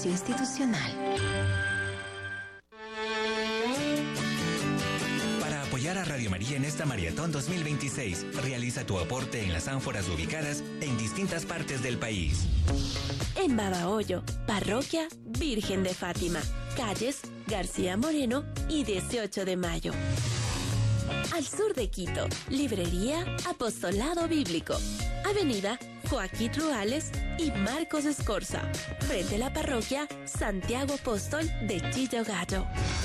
Servicio Institucional. Para apoyar a Radio María en esta Maratón 2026, realiza tu aporte en las ánforas ubicadas en distintas partes del país. En Babahoyo, Parroquia Virgen de Fátima, calles García Moreno y 18 de Mayo. Al sur de Quito, Librería Apostolado Bíblico, Avenida Joaquín Ruales y Marcos Escorza, frente a la Parroquia Santiago Apóstol de Chillo Gallo.